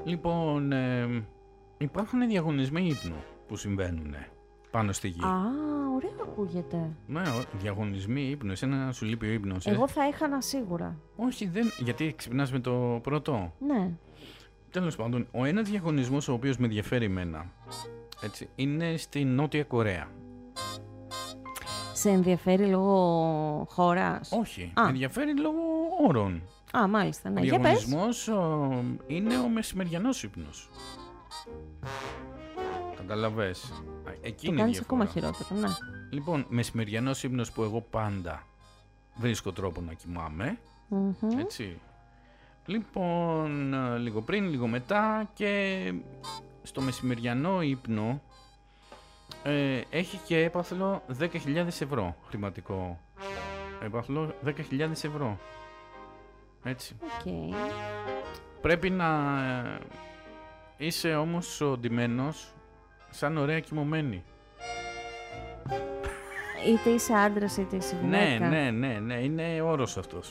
Λοιπόν, υπάρχουν διαγωνισμοί ύπνου που συμβαίνουν πάνω στη γη. Α, ωραία ακούγεται. Ναι, διαγωνισμοί ύπνου. Εσένα σου λείπει ο ύπνος. Εγώ θα έχανα σίγουρα. Όχι, δεν. Γιατί ξυπνάς με το πρώτο. Ναι. Τέλος πάντων, ο ένας διαγωνισμός ο οποίος με ενδιαφέρει εμένα, έτσι, είναι στη Νότια Κορέα. Σε ενδιαφέρει λόγω χώρας? Όχι, με ενδιαφέρει λόγω όρων. Α, μάλιστα, ναι. Ο διαγωνισμός είναι ο μεσημεριανός ύπνος. Καταλαβες. Εκεί το είναι η κάνεις διαφορά. ακόμα χειρότερο, ναι. Λοιπόν, μεσημεριανός ύπνος που εγώ πάντα βρίσκω τρόπο να κοιμάμαι. Έτσι. Λοιπόν, λίγο πριν, λίγο μετά και στο μεσημεριανό ύπνο έχει και έπαθλο 10.000 ευρώ χρηματικό. Έπαθλο 10.000 ευρώ. Έτσι. Okay. Πρέπει να είσαι όμως ντυμένος σαν ωραία κοιμωμένη. Είτε είσαι άντρας είτε είσαι γυναίκα. Ναι, είναι όρος αυτός.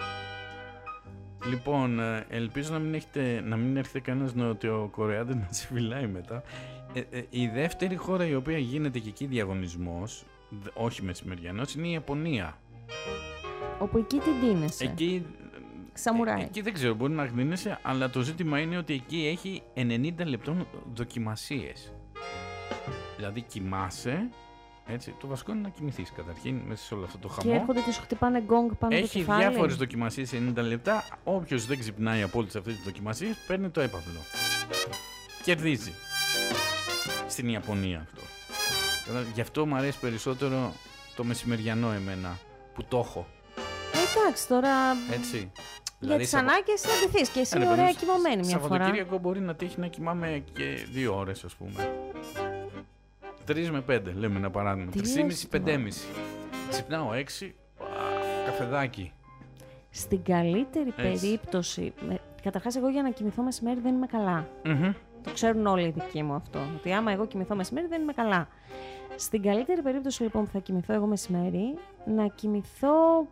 Λοιπόν, ελπίζω να μην έρχεται κανένας Νοτιοκορεάτης να σε φυλάει μετά. Η δεύτερη χώρα η οποία γίνεται και εκεί διαγωνισμός, όχι μεσημεριανός, είναι η Ιαπωνία. Όπου εκεί την ντύνεσαι. Εκεί, Σαμουράι. Εκεί δεν ξέρω, μπορεί να γδίνεσαι, αλλά το ζήτημα είναι ότι εκεί έχει 90 λεπτών δοκιμασίες. Δηλαδή κοιμάσαι, έτσι, το βασικό είναι να κοιμηθείς καταρχήν μέσα σε όλο αυτό το χαμό. Και έρχονται και σου χτυπάνε γκόγκ πάνω το κεφάλι. Έχει διάφορες δοκιμασίες 90 λεπτά. Όποιος δεν ξυπνάει από όλες αυτές τις δοκιμασίες παίρνει το έπαθλο. Κερδίζει. Στην Ιαπωνία αυτό. Γι' αυτό μου αρέσει περισσότερο το μεσημεριανό εμένα, που το έχω. Εντάξει, τώρα. Έτσι. Για τις ανάγκες θα ντυθείς και εσύ ωραία κοιμωμένη μια φορά. Σαββατοκύριακο μπορεί να τύχει να κοιμάμαι και 2 ώρες, ας πούμε. 3 με 5, λέμε ένα παράδειγμα. 3,5-5,5. Ξυπνάω 6, καφεδάκι. Στην καλύτερη περίπτωση. Καταρχάς, εγώ για να κοιμηθώ μεσημέρι δεν είμαι καλά. Το ξέρουν όλοι οι δικοί μου αυτό. Ότι άμα εγώ κοιμηθώ μεσημέρι δεν είμαι καλά. Στην καλύτερη περίπτωση λοιπόν που θα κοιμηθώ εγώ μεσημέρι, να κοιμηθώ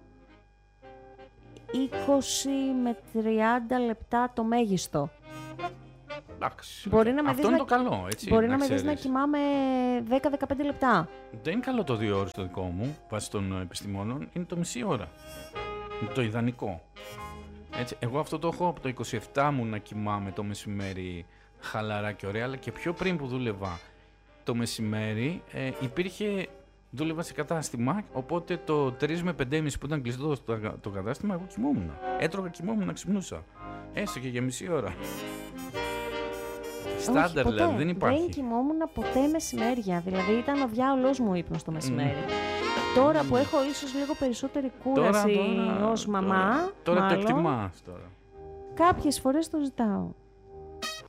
20 με 30 λεπτά το μέγιστο. Εντάξει, μπορεί να αυτό είναι το καλό, έτσι. Μπορεί να με δεις να κοιμάμαι 10-15 λεπτά. Δεν είναι καλό το 2 ώρες το δικό μου, βάσει των επιστημόνων, είναι το μισή ώρα. Είναι το ιδανικό. Έτσι, εγώ αυτό το έχω από το 27 μου να κοιμάμαι το μεσημέρι χαλαρά και ωραία, αλλά και πιο πριν που δούλευα το μεσημέρι δούλευα σε κατάστημα, οπότε το 3 με 5,5 που ήταν κλειστό το κατάστημα, εγώ κοιμόμουν. Έτρωγα, κοιμόμουν, ξυπνούσα. Έστω και για μισή ώρα. Στάνταρ δηλαδή, δεν υπάρχει. Δεν κοιμόμουν ποτέ μεσημέρια, δηλαδή ήταν ο διάολος μου ύπνος το μεσημέρι. Τώρα που έχω ίσως λίγο περισσότερη κούραση ως μαμά, τώρα το εκτιμάς τώρα. Κάποιες φορές το ζητάω.